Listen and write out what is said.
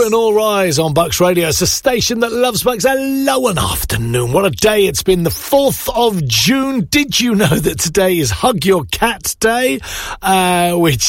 Curtain All Rise on Bucks Radio. It's a station that loves Bucks. Hello and afternoon. What a day it's been. The 4th of June. Did you know that today is Hug Your Cat Day? Which